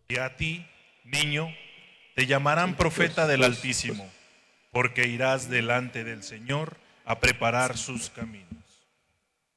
Y a ti, niño, te llamarán profeta del Altísimo, porque irás delante del Señor a preparar sus caminos.